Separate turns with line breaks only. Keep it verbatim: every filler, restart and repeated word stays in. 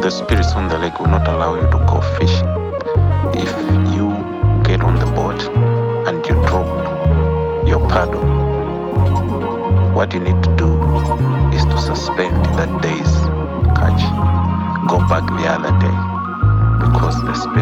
the spirits on the lake will not allow you to go fishing. If you get on the boat and you drop your paddle, what you need to do is to suspend that day's catch. Go back the other day because the spirit